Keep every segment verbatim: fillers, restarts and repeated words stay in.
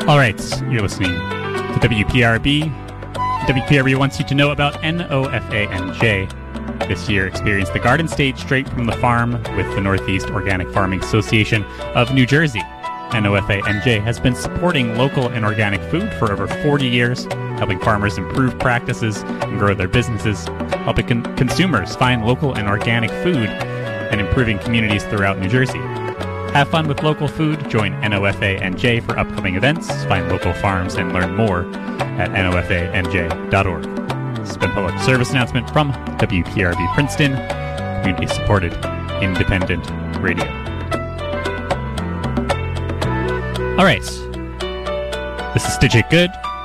All right, you're listening to W P R B. W P R B wants you to know about N O F A N J. This year, experience the garden stage straight from the farm with the Northeast Organic Farming Association of New Jersey. N O F A N J has been supporting local and organic food for over forty years, helping farmers improve practices and grow their businesses, helping con- consumers find local and organic food, and improving communities throughout New Jersey. Have fun with local food. Join N O F A N J for upcoming events. Find local farms and learn more at N O F A N J dot org. This has been a public service announcement from W P R B Princeton, community-supported independent radio. All right. This is Stitch It Good.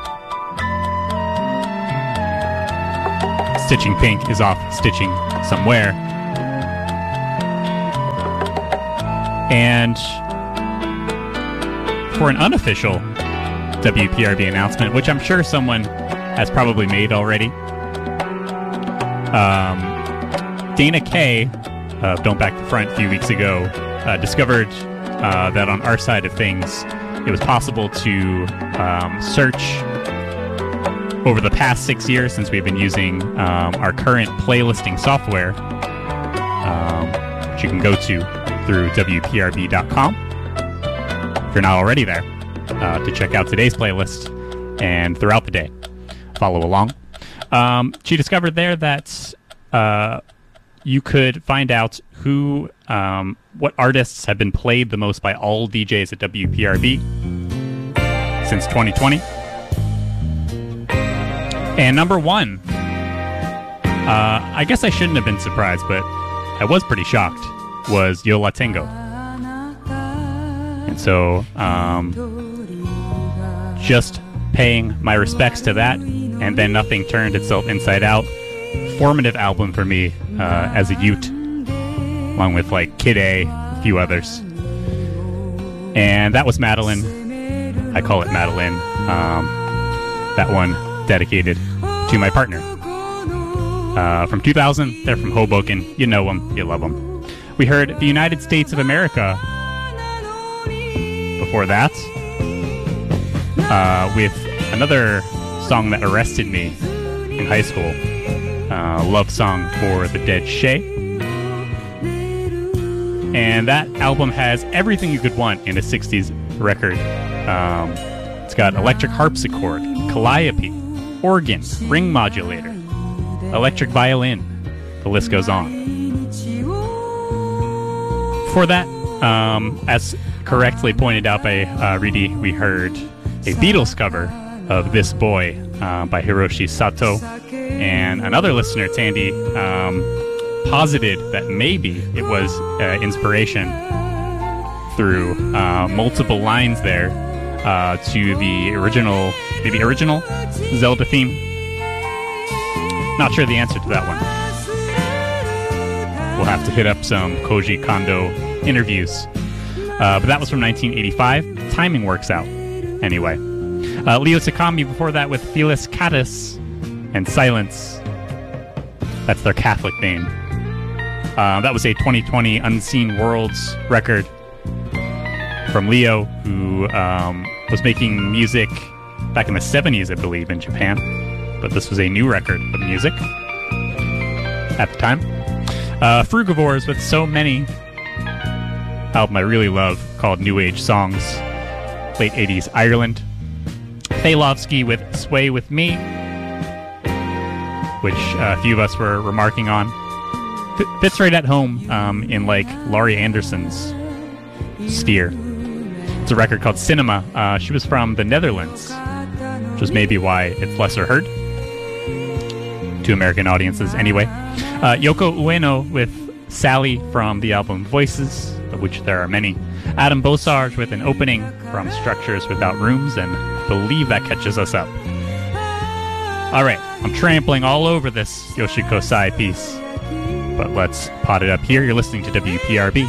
Stitching Pink is off stitching somewhere. And for an unofficial W P R B announcement, which I'm sure someone has probably made already, um, Dana Kay of Don't Back the Front a few weeks ago uh, discovered uh, that on our side of things, it was possible to um, search over the past six years since we've been using um, our current playlisting software, um, which you can go to through W P R B dot com if you're not already there, uh, to check out today's playlist and throughout the day. Follow along. Um, she discovered there that uh, you could find out who, um, what artists have been played the most by all D Js at W P R B since twenty twenty. And number one, uh, I guess I shouldn't have been surprised, but I was pretty shocked, was Yo La Tengo. And so, um, just paying my respects to that, and then Nothing Turned Itself Inside Out. Formative album for me uh, as a youth, along with like Kid A, a few others. And that was Madeline. I call it Madeline. Um, that one dedicated to my partner. Uh, from two thousand, they're from Hoboken. You know them, you love them. We heard The United States of America before that, uh, with another song that arrested me in high school, uh, Love Song for the Dead Shay. And that album has everything you could want in a sixties record. Um, it's got electric harpsichord, calliope, organ, ring modulator, electric violin. The list goes on. For that, um, as correctly pointed out by uh, Reedy, we heard a Beatles cover of This Boy uh, by Hiroshi Sato. And another listener, Tandy, um, posited that maybe it was uh, inspiration through uh, multiple lines there uh, to the original, maybe original Zelda theme. Not sure the answer to that one. We'll have to hit up some Koji Kondo interviews. Uh, but that was from nineteen eighty-five. Timing works out. Anyway. Uh, Leo Takami before that with Felis Catus and Silence. That's their Catholic name. Uh, that was a twenty twenty Unseen Worlds record from Leo, who um, was making music back in the seventies, I believe, in Japan. But this was a new record of music at the time. Uh, Frugivores with So Many, album I really love called New Age Songs, late eighties Ireland. Failovsky with Sway With Me, which uh, a few of us were remarking on. F- fits right at home um, in like Laurie Anderson's sphere. It's a record called Cinema. Uh, she was from the Netherlands, which is maybe why it's lesser heard to American audiences anyway. Uh, Yoko Ueno with Sally from the album Voices, of which there are many. Adam Bosarge with an opening from Structures Without Rooms, and I believe that catches us up. All right, I'm trampling all over this Yoshiko Sai piece, but let's pot it up here. You're listening to W P R B.